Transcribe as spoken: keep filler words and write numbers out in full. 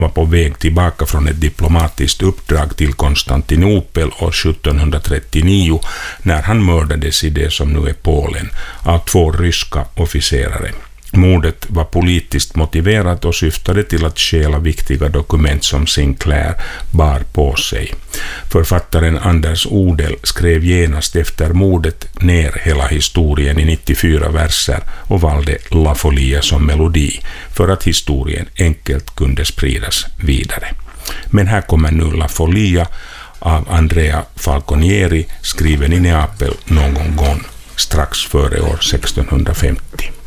var på väg tillbaka från ett diplomatiskt uppdrag till Konstantinopel år sjuttonhundratrettionio när han mördades i det som nu är Polen av två ryska officerare. Mordet var politiskt motiverat och syftade till att stjäla viktiga dokument som Sinclair bar på sig. Författaren Anders Odell skrev genast efter mordet ner hela historien i nittiofyra verser och valde La Folia som melodi för att historien enkelt kunde spridas vidare. Men här kommer nu La Folia av Andrea Falconieri, skriven i Neapel någon gång strax före år sextonhundrafemtio.